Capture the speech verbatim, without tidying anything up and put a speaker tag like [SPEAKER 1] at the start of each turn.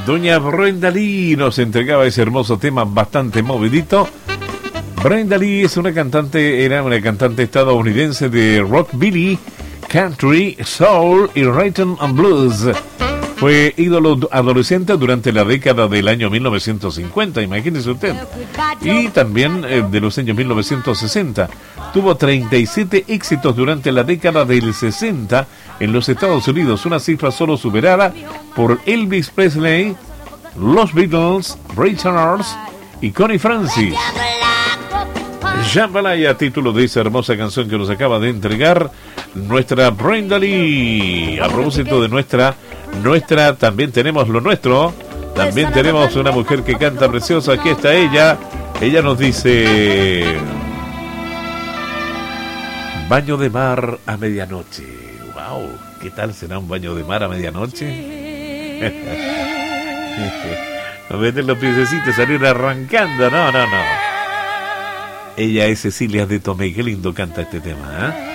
[SPEAKER 1] Doña Brenda Lee nos entregaba ese hermoso tema bastante movidito. Brenda Lee es una cantante, era una cantante estadounidense de rockabilly, country, soul y rhythm and blues. Fue ídolo adolescente durante la década del año mil novecientos cincuenta, imagínese usted, y también eh, de los años mil novecientos sesenta. Tuvo treinta y siete éxitos durante la década del sesenta en los Estados Unidos, una cifra solo superada por Elvis Presley, los Beatles, Ray Charles y Connie Francis. Jambalaya, título de esa hermosa canción que nos acaba de entregar nuestra Brenda Lee. A propósito de nuestra, nuestra, también tenemos lo nuestro. También tenemos una mujer que canta preciosa. Aquí está ella. Ella nos dice: baño de mar a medianoche. Wow, ¿qué tal será un baño de mar a medianoche? A meter los piececitos, salir arrancando. No, no, no. Ella es Cecilia de Tomé. Qué lindo canta este tema, ¿eh?